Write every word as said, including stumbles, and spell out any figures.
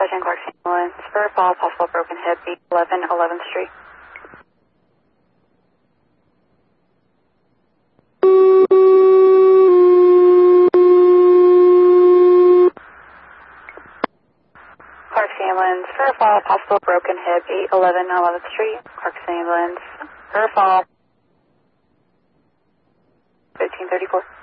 Dispatching Clark Ambulance for a fall, possible broken hip, eight eleven eleventh Street. Clark Ambulance for a fall, possible broken hip, eight eleven eleventh Street. Clark Ambulance for a fall, thirteen thirty-four.